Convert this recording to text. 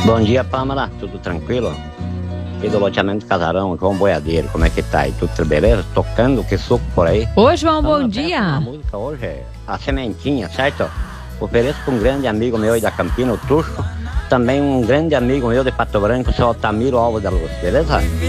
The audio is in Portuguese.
Bom dia, Pâmela. Tudo tranquilo? Aqui do loteamento Casarão, João Boiadeiro. Como é que tá aí? Tudo beleza? Tocando que suco por aí? Ô, João, Pâmela, bom dia. A música hoje é A Sementinha, certo? Ofereço para um grande amigo meu aí da Campina, o Tuxo. Também um grande amigo meu de Pato Branco, o seu Altamiro Alves da Luz, beleza?